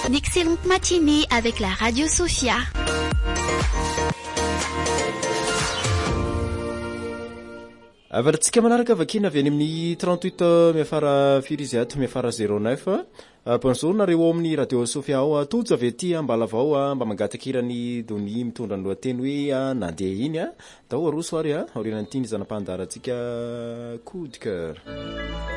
Une excellente matinée avec la Radio Sofia. Avarantsika manaraka vakina avy any amin'ny 38 miafara firiziato miafara 09 bonjour nareo amin'ny Radio Sofia ao tojo avy ety ambalavao mba mangatakirany Doni mitondra ny lohateny hoe nandeha iny tao aroa soary aorianan'ity ny zanam-pandarantsika coup de cœur.